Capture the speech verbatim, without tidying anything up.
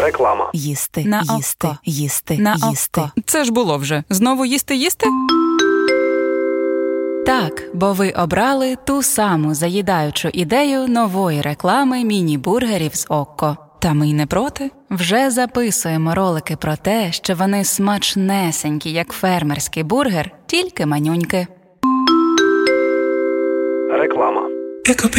Реклама. Їсти, На їсти, око. їсти, На їсти. око. Це ж було вже. Знову їсти-їсти? Так, бо ви обрали ту саму заїдаючу ідею нової реклами міні-бургерів з Окко. Та ми й не проти. Вже записуємо ролики про те, що вони смачнесенькі, як фермерський бургер, тільки манюньки. Реклама.